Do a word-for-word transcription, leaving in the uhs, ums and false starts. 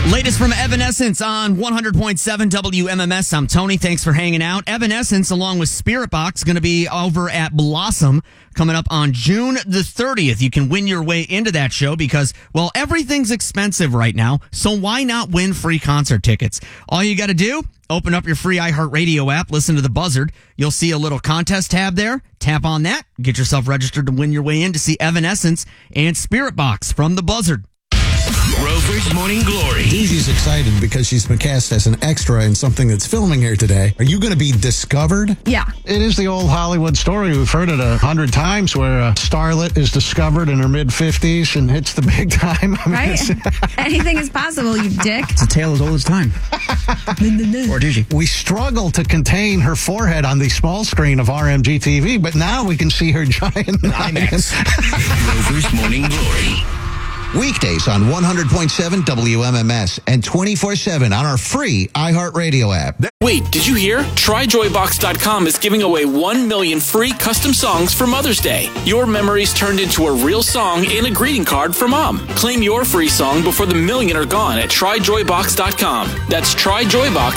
Latest from Evanescence on one hundred point seven W M M S. I'm Tony. Thanks for hanging out. Evanescence, along with Spirit Box, going to be over at Blossom coming up on June the thirtieth. You can win your way into that show because, well, everything's expensive right now, so why not win free concert tickets? All you got to do, open up your free iHeartRadio app, listen to the Buzzard. You'll see a little contest tab there. Tap on that. Get yourself registered to win your way in to see Evanescence and Spirit Box from the Buzzard. Rover's Morning Glory. Gigi's excited because she's been cast as an extra in something that's filming here today. Are you going to be discovered? Yeah. It is the old Hollywood story. We've heard it a hundred times where a starlet is discovered in her mid-fifties and hits the big time. I mean, Right? Anything is possible, you dick. It's a tale as old as time. Or Gigi. we struggle to contain her forehead on the small screen of R M G T V, but now we can see her giant IMAX. Rover's Morning Glory. Weekdays on one hundred point seven W M M S and twenty-four seven on our free iHeartRadio app. Wait, did you hear? Try Joy Box dot com is giving away one million free custom songs for Mother's Day. Your memories turned into a real song and a greeting card for Mom. Claim your free song before the million are gone at Try Joy Box dot com. That's Try Joy Box